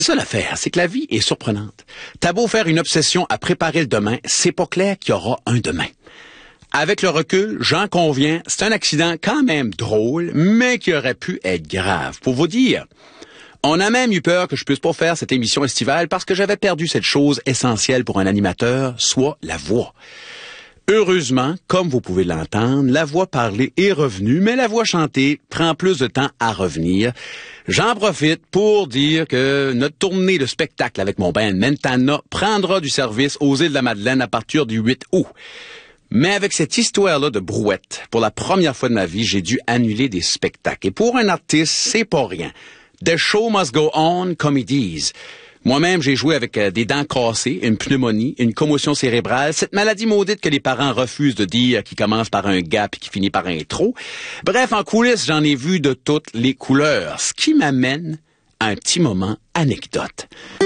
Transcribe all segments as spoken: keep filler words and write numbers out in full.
Ça l'affaire, c'est que la vie est surprenante. T'as beau faire une obsession à préparer le demain, c'est pas clair qu'il y aura un demain. Avec le recul, j'en conviens, c'est un accident quand même drôle, mais qui aurait pu être grave. Pour vous dire, on a même eu peur que je puisse pas faire cette émission estivale parce que j'avais perdu cette chose essentielle pour un animateur, soit la voix. Heureusement, comme vous pouvez l'entendre, la voix parlée est revenue, mais la voix chantée prend plus de temps à revenir. J'en profite pour dire que notre tournée de spectacle avec mon band Mentana prendra du service aux îles de la Madeleine à partir du huit août. Mais avec cette histoire-là de brouette, pour la première fois de ma vie, j'ai dû annuler des spectacles. Et pour un artiste, c'est pas rien. The show must go on, comme ils disent. Moi-même, j'ai joué avec euh, des dents cassées, une pneumonie, une commotion cérébrale, cette maladie maudite que les parents refusent de dire, qui commence par un gap et qui finit par un trou. Bref, en coulisses, j'en ai vu de toutes les couleurs, ce qui m'amène à un petit moment anecdote.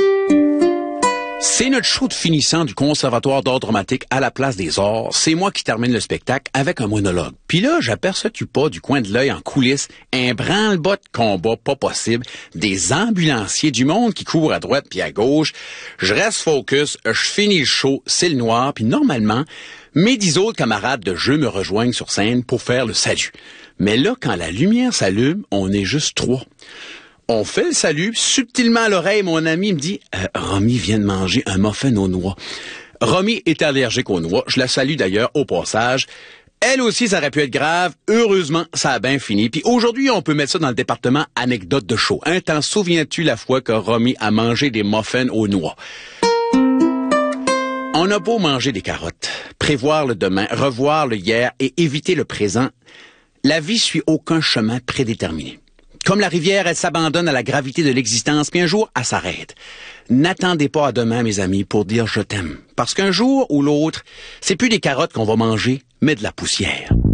C'est notre show de finissant du Conservatoire d'art dramatique à la Place des Arts. C'est moi qui termine le spectacle avec un monologue. Puis là, j'aperçois pas du coin de l'œil en coulisses un branle-bas de combat pas possible, des ambulanciers, du monde qui court à droite puis à gauche. Je reste focus, je finis le show, c'est le noir, puis normalement, mes dix autres camarades de jeu me rejoignent sur scène pour faire le salut. Mais là, quand la lumière s'allume, on est juste trois. On fait le salut, subtilement à l'oreille, mon ami me dit euh, « Romy vient de manger un muffin aux noix. » Romy est allergique aux noix, je la salue d'ailleurs au passage. Elle aussi, ça aurait pu être grave. Heureusement, ça a bien fini. Puis aujourd'hui, on peut mettre ça dans le département anecdote de show. Hein, t'en souviens-tu la fois que Romy a mangé des muffins aux noix? On a beau manger des carottes, prévoir le demain, revoir le hier et éviter le présent, la vie suit aucun chemin prédéterminé. Comme la rivière, elle s'abandonne à la gravité de l'existence, puis un jour, elle s'arrête. N'attendez pas à demain, mes amis, pour dire je t'aime. Parce qu'un jour ou l'autre, c'est plus des carottes qu'on va manger, mais de la poussière.